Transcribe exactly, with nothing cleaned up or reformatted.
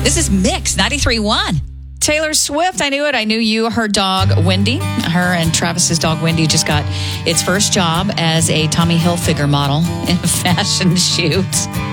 This is Mix ninety-three point one. Taylor Swift, I knew it. I knew you. Her dog, Wendy, her and Travis's dog, Wendy, just got its first job as a Tommy Hilfiger model in a fashion shoot.